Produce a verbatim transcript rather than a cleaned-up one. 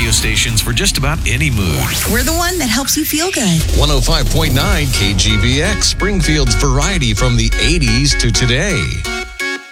radio stations for just about any mood. We're the one that helps you feel good. one oh five point nine K G B X, Springfield's variety from the eighties to today.